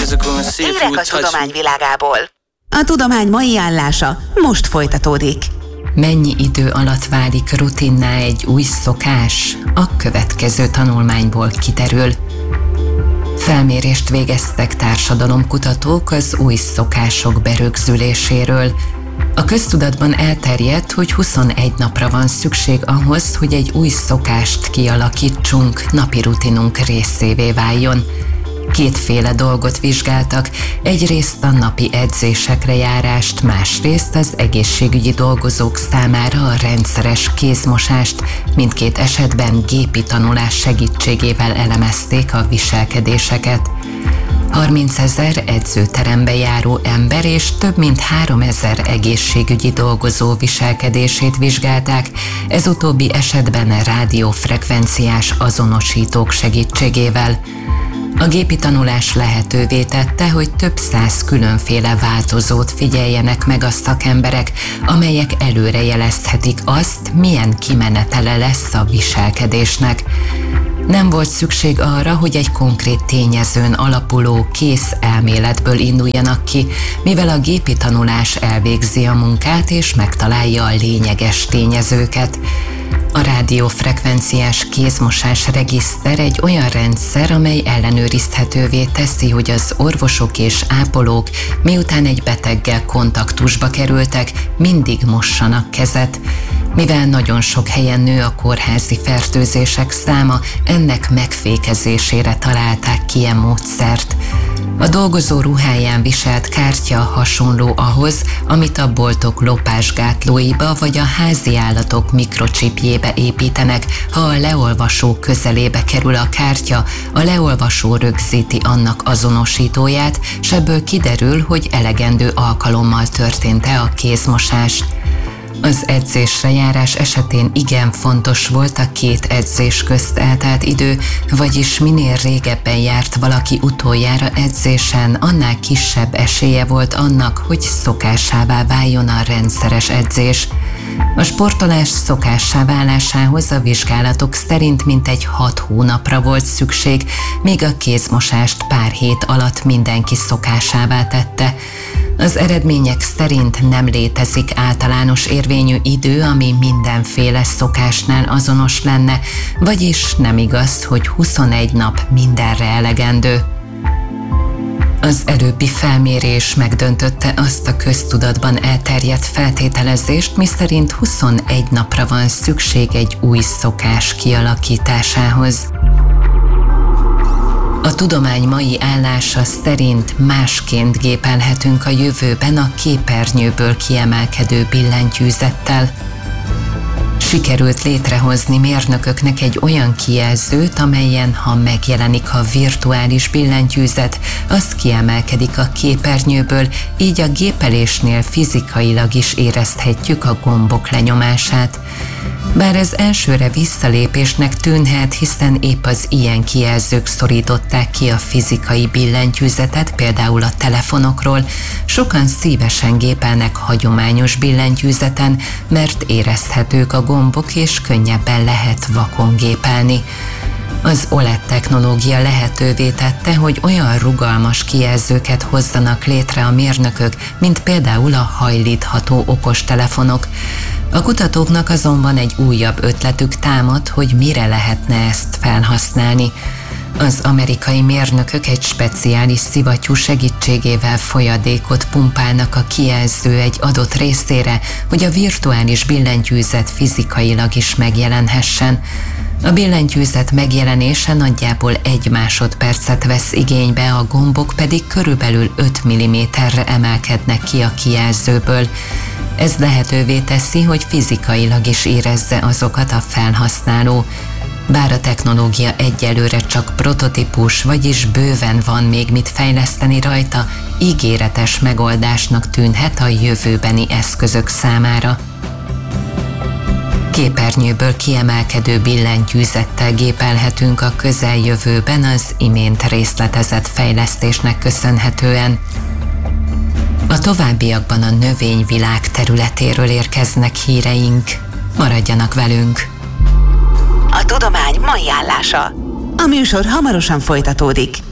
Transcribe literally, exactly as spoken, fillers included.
Hírek a tudomány világából. A tudomány mai állása most folytatódik. Mennyi idő alatt válik rutinná egy új szokás? A következő tanulmányból kiderül. Felmérést végeztek társadalomkutatók az új szokások berögzüléséről. A köztudatban elterjedt, hogy huszonegy napra van szükség ahhoz, hogy egy új szokást kialakítsunk, napi rutinunk részévé váljon. Kétféle dolgot vizsgáltak, egyrészt a napi edzésekre járást, másrészt az egészségügyi dolgozók számára a rendszeres kézmosást, mindkét esetben gépi tanulás segítségével elemezték a viselkedéseket. harmincezer edzőterembe járó ember és több mint háromezer egészségügyi dolgozó viselkedését vizsgálták, ez utóbbi esetben rádiófrekvenciás azonosítók segítségével. A gépi tanulás lehetővé tette, hogy több száz különféle változót figyeljenek meg a szakemberek, amelyek előrejelezhetik azt, milyen kimenetele lesz a viselkedésnek. Nem volt szükség arra, hogy egy konkrét tényezőn alapuló kész elméletből induljanak ki, mivel a gépi tanulás elvégzi a munkát és megtalálja a lényeges tényezőket. A rádiófrekvenciás kézmosás regiszter egy olyan rendszer, amely ellenőrizhetővé teszi, hogy az orvosok és ápolók, miután egy beteggel kontaktusba kerültek, mindig mossanak kezet. Mivel nagyon sok helyen nő a kórházi fertőzések száma, ennek megfékezésére találták ki e módszert. A dolgozó ruháján viselt kártya hasonló ahhoz, amit a boltok lopásgátlóiba vagy a házi állatok mikrocsipjébe építenek. Ha a leolvasó közelébe kerül a kártya, a leolvasó rögzíti annak azonosítóját, s ebből kiderül, hogy elegendő alkalommal történt-e a kézmosás. Az edzésre járás esetén igen fontos volt a két edzés közt eltelt idő, vagyis minél régebben járt valaki utoljára edzésen, annál kisebb esélye volt annak, hogy szokásává váljon a rendszeres edzés. A sportolás szokássá válásához a vizsgálatok szerint mintegy hat hónapra volt szükség, míg a kézmosást pár hét alatt mindenki szokásává tette. Az eredmények szerint nem létezik általános érvényű idő, ami mindenféle szokásnál azonos lenne, vagyis nem igaz, hogy huszonegy nap mindenre elegendő. Az előbbi felmérés megdöntötte azt a köztudatban elterjedt feltételezést, miszerint huszonegy napra van szükség egy új szokás kialakításához. A tudomány mai állása szerint másként gépelhetünk a jövőben a képernyőből kiemelkedő billentyűzettel. Sikerült létrehozni mérnököknek egy olyan kijelzőt, amelyen, ha megjelenik a virtuális billentyűzet, az kiemelkedik a képernyőből, így a gépelésnél fizikailag is érezhetjük a gombok lenyomását. Bár ez elsőre visszalépésnek tűnhet, hiszen épp az ilyen kijelzők szorították ki a fizikai billentyűzetet, például a telefonokról, sokan szívesen gépelnek hagyományos billentyűzeten, mert érezhetők a gombok és könnyebben lehet vakon gépelni. Az o el e dé technológia lehetővé tette, hogy olyan rugalmas kijelzőket hozzanak létre a mérnökök, mint például a hajlítható okostelefonok. A kutatóknak azonban egy újabb ötletük támad, hogy mire lehetne ezt felhasználni. Az amerikai mérnökök egy speciális szivattyú segítségével folyadékot pumpálnak a kijelző egy adott részére, hogy a virtuális billentyűzet fizikailag is megjelenhessen. A billentyűzet megjelenése nagyjából egy másodpercet vesz igénybe, a gombok pedig körülbelül öt milliméterre emelkednek ki a kijelzőből. Ez lehetővé teszi, hogy fizikailag is érezze azokat a felhasználó. Bár a technológia egyelőre csak prototípus, vagyis bőven van még mit fejleszteni rajta, ígéretes megoldásnak tűnhet a jövőbeni eszközök számára. Képernyőből kiemelkedő billentyűzettel gépelhetünk a közeljövőben az imént részletezett fejlesztésnek köszönhetően. A továbbiakban a növényvilág területéről érkeznek híreink. Maradjanak velünk! A tudomány mai állása. A műsor hamarosan folytatódik.